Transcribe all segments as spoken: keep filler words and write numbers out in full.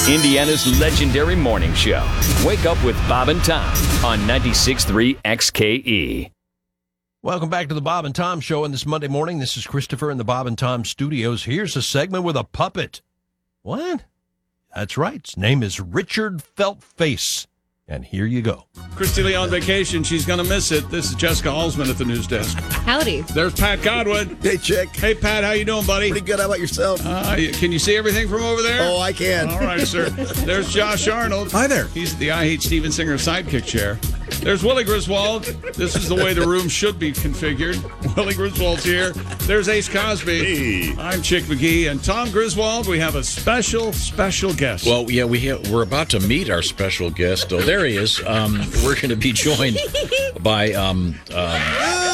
Indiana's legendary morning show. Wake up with Bob and Tom on ninety-six point three X K E. Welcome back to the Bob and Tom Show. And this Monday morning, this is Christopher in the Bob and Tom studios. Here's a segment with a puppet. What? That's right. His name is Richard Feltface. And here you go. Christy Lee on vacation. She's going to miss it. This is Jessica Halsman at the news desk. Howdy. There's Pat Godwin. Hey, Chick. Hey, Pat. How you doing, buddy? Pretty good. How about yourself? Uh, can you see everything from over there? Oh, I can. All right, sir. There's Josh Arnold. Hi there. He's the I Hate Steven Singer sidekick chair. There's Willie Griswold. This is the way the room should be configured. Willie Griswold's here. There's Ace Cosby. Hey. I'm Chick McGee. And Tom Griswold, we have a special, special guest. Well, yeah, we have, we're about to meet our special guest. Oh, there he is. Um, we're going to be joined by um, um,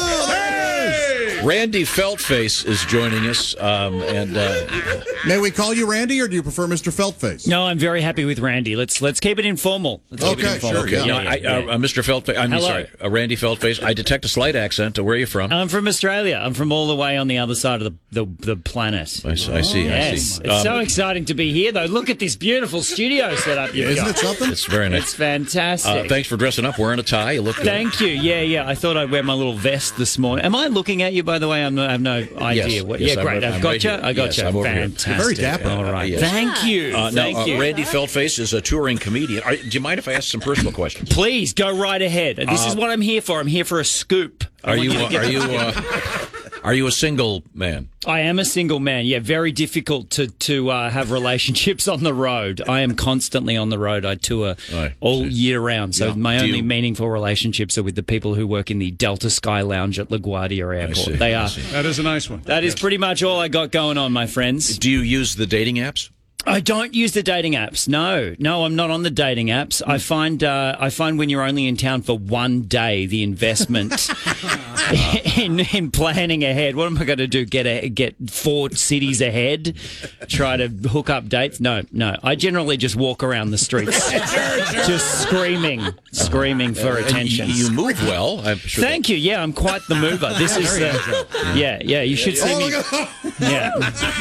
Randy Feltface is joining us. Um, and uh, May we call you Randy, or do you prefer Mister Feltface? No, I'm very happy with Randy. Let's let's keep it informal. Let's keep it Okay, informal. sure. okay, Yeah. no, I, uh, uh, Mister Feltface. I'm Hello. sorry, uh, Randy Feltface. I detect a slight accent. Uh, Where are you from? I'm from Australia. I'm from all the way on the other side of the the, the planet. I, s- I see. I Yes, see. it's Um, so exciting to be here, though. Look at this beautiful studio setup you've Isn't got. it something? it's very nice. It's fantastic. Uh, thanks for dressing up, wearing a tie. You look good. Thank you. Yeah, yeah. I thought I'd wear my little vest this morning. Am I looking at you, by the way? I'm no, I have no idea. Yes, what, yes, yeah, I'm great. right- I've I'm got right you. here. I got Yes, you. I'm over here. Fantastic. You're very dapper. All right. Yes. Thank you. Uh, now, Thank uh, you. Randy Feltface is a touring comedian. Are, do you mind if I ask some personal questions? Please go right ahead. This is what I'm here for. I'm here for a scoop. I Are want you? to Uh, get- are you? Uh, are you a single man? I am a single man. Yeah, very difficult to to uh, have relationships on the road. I am constantly on the road. I tour Right. all year round. So Yeah. my Do only you- meaningful relationships are with the people who work in the Delta Sky Lounge at LaGuardia Airport. see, They I are. see. That is a nice one. That is pretty much all I got going on, my friends. Do you use the dating apps? I don't use the dating apps. No, no, I'm not on the dating apps. I find uh, I find when you're only in town for one day, the investment in, in planning ahead. What am I going to do? Get a, get four cities ahead? Try to hook up dates? No, no. I generally just walk around the streets, just screaming, screaming for And attention. You, you move well. I'm sure Thank you. Yeah, I'm quite the mover. This is the yeah, yeah. You should see me. Yeah.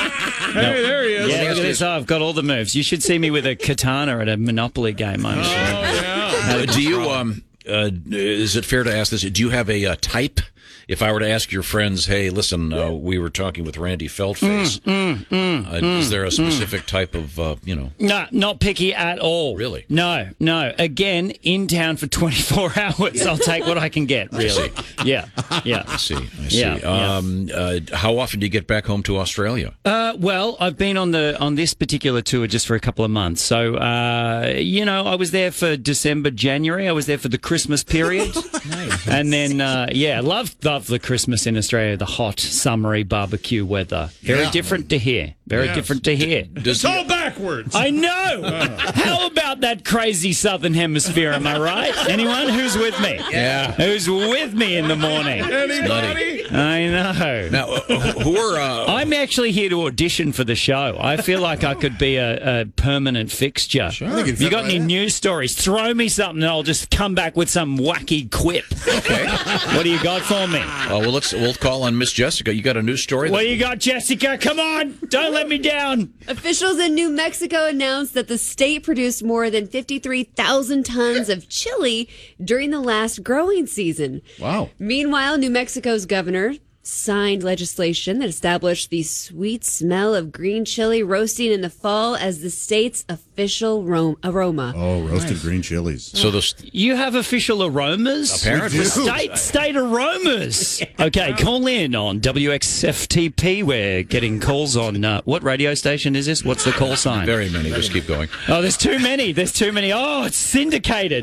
Hey, there he is. Yeah, look at this. Oh, I've got all the moves. You should see me with a katana at a Monopoly game, I'm sure. Oh, yeah. Uh, do you? Um, uh, is it fair to ask this? Do you have a uh, type? If I were to ask your friends, hey, listen, uh, we were talking with Randy Feltface. Mm, uh, is there a specific type of, uh, you know? No, not picky at all. Really? No, no. Again, in town for twenty-four hours. I'll take what I can get, really. Yeah, yeah. I see. I see. Yeah, yeah. Um, uh, how often do you get back home to Australia? Uh, well, I've been on the on this particular tour just for a couple of months. So, uh, you know, I was there for December, January. I was there for the Christmas period. Nice. And then, uh, yeah, love, love the Christmas in Australia, the hot, summery barbecue weather. Very Yeah. different to here. Very Yes. different to here. Does It's all backwards. I know. How about that crazy southern hemisphere? Am I right? Anyone who's with me? Yeah. Who's with me in the morning? Anybody? I know. now, uh, who are? Uh, I'm actually here to audition for the show. I feel like I could be a, a permanent fixture. I think you'd If you fit got right any in. news stories, throw me something and I'll just come back with some wacky quip. okay. What do you got for me? Uh, well, let's we'll call on Miss Jessica. You got a news story? What do you got, Jessica? Come on. Don't let me down. Officials in New Mexico announced that the state produced more than fifty-three thousand tons of chili during the last growing season. Wow. Meanwhile, New Mexico's governor signed legislation that established the sweet smell of green chili roasting in the fall as the state's official ro- aroma. Oh, roasted green chilies. So the You have official aromas? Apparently. We do. State, state aromas. Okay, call in on W X F T P. We're getting calls on, uh, what radio station is this? What's the call sign? very many. Just keep going. Oh, there's too many. There's too many. Oh, it's syndicated.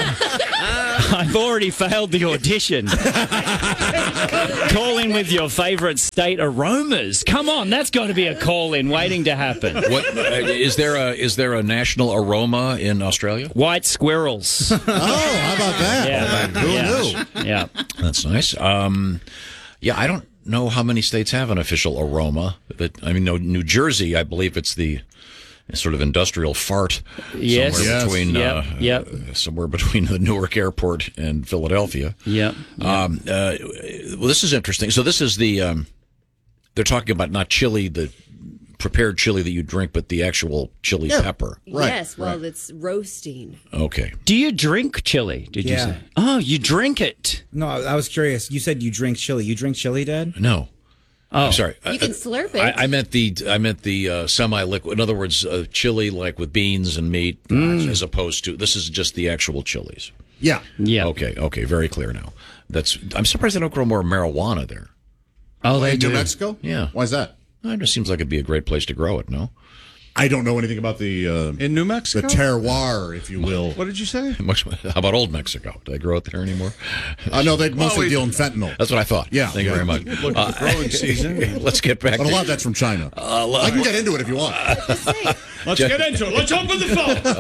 Oh, I've already failed the audition. Call in with your favorite state aromas. Come on, that's got to be a call in waiting to happen. What uh, is there a is there a national aroma in Australia? White squirrels. Oh, how about that? Yeah. Who Yeah. knew? Yeah. That's nice. Um, yeah, I don't know how many states have an official aroma, but I mean, no, New Jersey, I believe it's the sort of industrial fart Yes. somewhere Yes. between Yep, uh, yep. uh, somewhere between the Newark Airport and Philadelphia. Yeah. Um, uh, well, this is interesting. So this is the um, they're talking about not chili, the prepared chili that you drink, but the actual chili Yeah. pepper. Right, yes, well, right. it's roasting. Okay. Do you drink chili? Did you Yeah. say? Oh, you drink it. No, I I was curious. You said you drink chili. You drink chili, Dad? No. Oh, I'm sorry. You I- can slurp it. I, I meant the I meant the uh, semi-liquid. In other words, uh, chili like with beans and meat, Mm. as opposed to this is just the actual chilies. Yeah. Yeah. Okay. Okay. Very clear now. That's. I'm surprised they don't grow more marijuana there. Oh, they In New do. Mexico? Yeah. Why is that? It just seems like it'd be a great place to grow it. No. I don't know anything about the uh, In New the Mexico? terroir, if you will. What did you say? Much, how about old Mexico? Do they grow it there anymore? I know they mostly we- deal in fentanyl. That's what I thought. Yeah. Thank you very much. Look at the growing season. Let's get back. But a to, lot of that's from China. I can get into it if you want. Just say, Let's get into it. Let's open the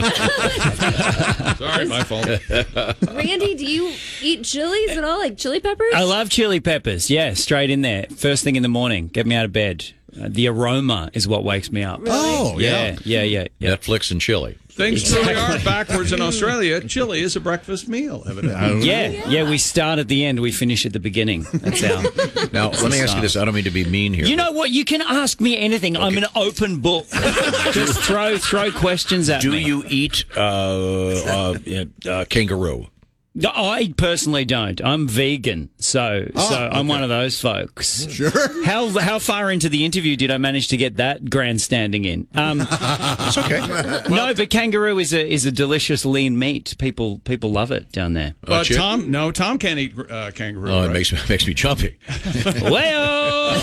phone. Sorry, my fault. Randy, do you eat chilies at all? Like chili peppers? I love chili peppers. Yeah, straight in there. First thing in the morning. Get me out of bed. Uh, the aroma is what wakes me up. Oh, Yeah, yeah, yeah, yeah. Netflix and chili. Things truly are backwards in Australia. Chili is a breakfast meal, evidently. Yeah, yeah, we start at the end, we finish at the beginning. That's our. Now, let me ask you this. I don't mean to be mean here. You know what? You can ask me anything. I'm an open book. Just throw throw questions at do me. you eat uh, uh, uh, kangaroo? No, I personally don't. I'm vegan, so Oh, so I'm okay. one of those folks. Sure. How how far into the interview did I manage to get that grandstanding in? Um, It's okay. no, but kangaroo is a is a delicious lean meat. People people love it down there. But Chip? Tom, no, Tom can't eat uh, kangaroo. Oh, it right? makes me makes me jumpy. Well,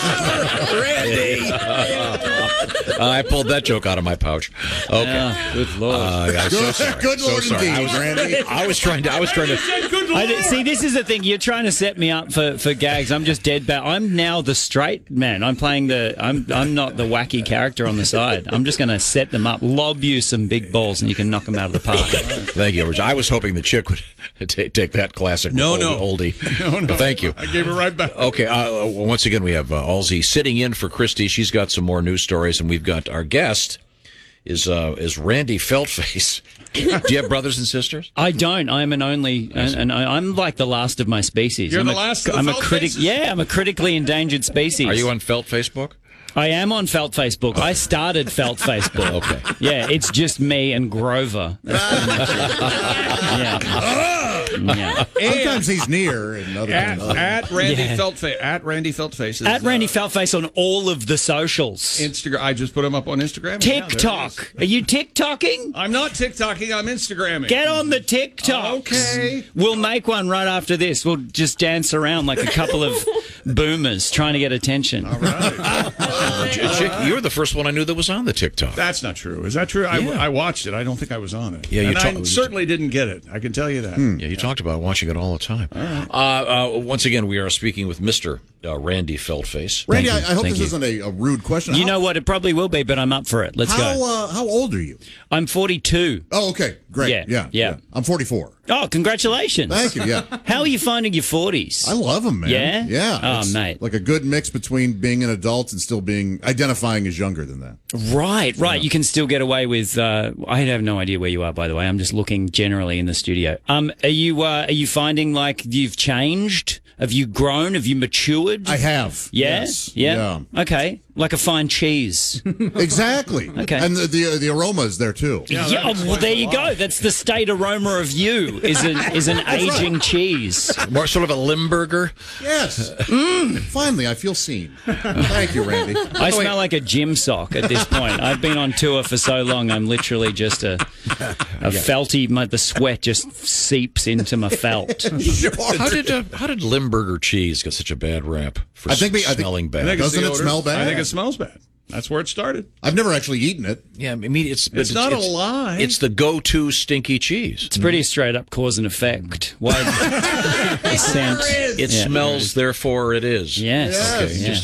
Randy, I pulled that joke out of my pouch. Okay. good lord. Uh, I'm so sorry. Good So Lord sorry. I indeed, was, Randy. I was trying to. I was trying to. I did- see, this is the thing. You're trying to set me up for, for gags. I'm just dead bad. I'm now the straight man. I'm playing the. I'm I'm not the wacky character on the side. I'm just going to set them up, lob you some big balls, and you can knock them out of the park. Thank you. I was hoping the chick would take, take that classic No, old, no. oldie. No, no. But thank you. I gave it right back. Okay. Uh, once again, we have uh, Halsey sitting in for Christy. She's got some more news stories, and we've got our guest is uh, is Randy Feltface. Do you have brothers and sisters? I don't. I'm an only, and, and I- I'm like the last of my species. You're I'm the a, last of the I'm a Felt critic. faces? Yeah, I'm a critically endangered species. Are you on Felt Facebook? I am on Felt Facebook. I started Felt Facebook. Okay. Yeah, it's just me and Grover. That's pretty much it. Yeah. Yeah. Sometimes he's near, and other At, times. at Randy Yeah. Feltface. At Randy Feltface. is, At Randy uh, Feltface on all of the socials. Instagram. I just put him up on Instagram. Yeah, there he is. TikTok. Are you TikToking? I'm not TikToking. I'm Instagramming. Get on the TikTok. Okay. We'll make one right after this. We'll just dance around like a couple of boomers trying to get attention. All right. Ch- Chick, you were the first one I knew that was on the TikTok. That's not true. Is that true? I, I watched it. I don't think I was on it. Yeah, you and I talk- certainly didn't get it. I can tell you that. Yeah, you talked about watching it all the time. Uh, uh, once again, we are speaking with Mister Uh, Randy Feltface. Randy, I, Thank I hope Thank this you. isn't a, a rude question. You how, know what? It probably will be, but I'm up for it. Let's how go. uh, how old are you? I'm forty-two. Oh, okay, great. Yeah, Yeah, yeah. I'm forty-four. Oh, congratulations. Thank you. Yeah, How are you finding your forties? I love them, man. Yeah? yeah. Oh, It's mate. like a good mix between being an adult and still being identifying as younger than that. Right, right. You can still get away with. Uh, I have no idea where you are, by the way. I'm just looking generally in the studio. Um, are you uh, are you finding like you've changed? Have you grown? Have you matured? I have. Yeah, Yes. yeah. Okay, like a fine cheese. Exactly. Okay. And the the, the aroma is there too. Yeah, oh, well, there you go. That's the state aroma of you. Is an is an aging cheese. More sort of a Limburger. Yes. Finally, I feel seen. Thank you, Randy. I smell like a gym sock at this point. I've been on tour for so long. I'm literally just a a felty. My, the sweat just seeps into my felt. How did uh, how did Limburger cheese get such a bad rap for I think we- I think- smelling I bad? think it's Doesn't the it odor. smell bad? I think it smells bad. That's where it started. I've never actually eaten it. Yeah, I mean it's but It's not a lie. It's the go-to stinky cheese. It's pretty straight up cause and effect. Why? The scent. It Yeah. smells, therefore it is. Yes. Okay, Yeah. just